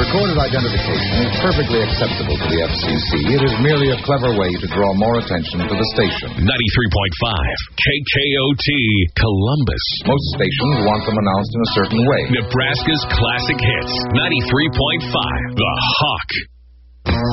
Recorded identification is perfectly acceptable to the FCC. It is merely a clever way to draw more attention to the station. 93.5 KKOT Columbus. Most stations want them announced in a certain way. Nebraska's classic hits. 93.5 The Hawk.